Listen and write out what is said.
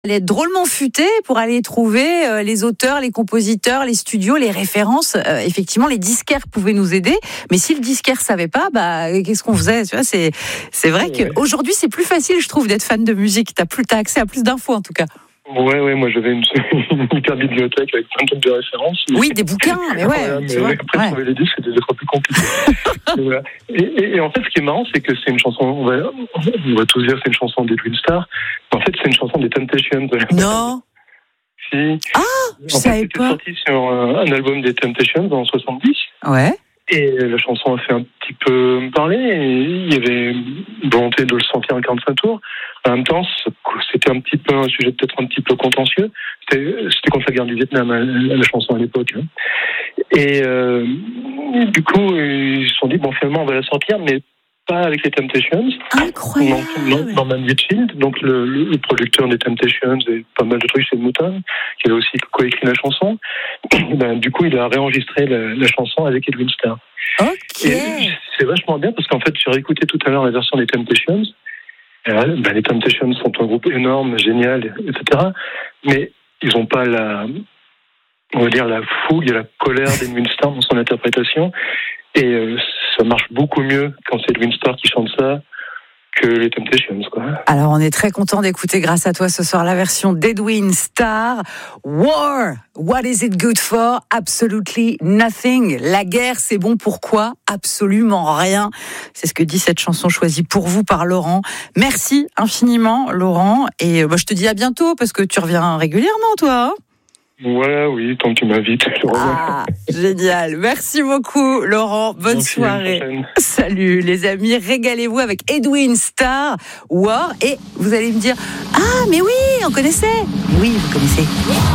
Aller être drôlement futé pour aller trouver les auteurs, les compositeurs, les studios, les références. Effectivement, les disquaires pouvaient nous aider, mais si le disquaire savait pas, qu'est-ce qu'on faisait? Tu vois, c'est vrai qu'aujourd'hui c'est plus facile, je trouve, d'être fan de musique. T'as accès à plus d'infos en tout cas. Ouais, moi j'avais une hyper bibliothèque avec plein de références. Oui, des bouquins, mais ouais. Tu vois, après, trouver les disques, c'était des fois plus compliqué. Voilà. Et en fait, ce qui est marrant, c'est que c'est une chanson, on va tous dire que c'est une chanson d'Edwin Starr. En fait, c'est une chanson des Temptations. Non. Si. Ah, je savais pas. C'était sorti sur un album des Temptations en 70. Ouais. Et la chanson a fait un petit peu parler. Et il y avait une volonté de le sortir en 45 tours. En même temps, c'était un petit peu un sujet peut-être un petit peu contentieux. C'était contre la guerre du Vietnam, la chanson à l'époque. Et du coup, ils se sont dit, bon, finalement, on va la sortir, mais pas avec les Temptations. Incroyable. Norman Whitfield, donc le producteur des Temptations et pas mal de trucs chez Motown, qui avait aussi coécrit la chanson. Du coup, il a réenregistré la chanson avec Edwin Starr. Ok. Et c'est vachement bien parce qu'en fait, j'ai réécouté tout à l'heure la version des Temptations. Les Temptations sont un groupe énorme, génial, etc. Mais ils n'ont pas la fougue et la colère d'Edwin Starr dans son interprétation. Et ça marche beaucoup mieux quand c'est Edwin Starr qui chante ça que les Temptations, quoi. Alors, on est très content d'écouter grâce à toi ce soir la version d'Edwin Starr. War, what is it good for? Absolutely nothing. La guerre, c'est bon pour quoi? Absolument rien. C'est ce que dit cette chanson choisie pour vous par Laurent. Merci infiniment, Laurent. Et je te dis à bientôt parce que tu reviens régulièrement, toi. Ouais, oui, tant que tu m'invites. Ah, génial. Merci beaucoup, Laurent. Bonne soirée. Salut, les amis. Régalez-vous avec Edwin Starr, War. Et vous allez me dire, ah, mais oui, on connaissait. Oui, vous connaissez.